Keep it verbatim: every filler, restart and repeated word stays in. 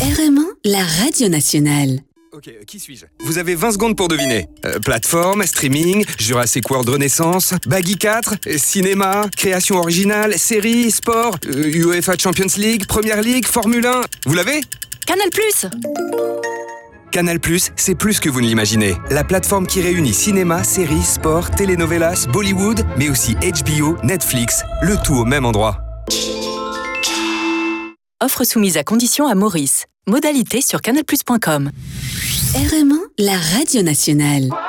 R M un, la radio nationale. Ok, qui suis-je? Vous avez vingt secondes pour deviner. Euh, plateforme, streaming, Jurassic World Renaissance, Baggy quatre, euh, cinéma, création originale, série, sport, euh, UEFA Champions League, Première League, Formule un. Vous l'avez? Canal plus. Canal plus, c'est plus que vous ne l'imaginez. La plateforme qui réunit cinéma, séries, sport, telenovelas, Bollywood, mais aussi H B O, Netflix, le tout au même endroit. Offre soumise à condition à Maurice. Modalité sur canal plus point com. R M un, la radio nationale.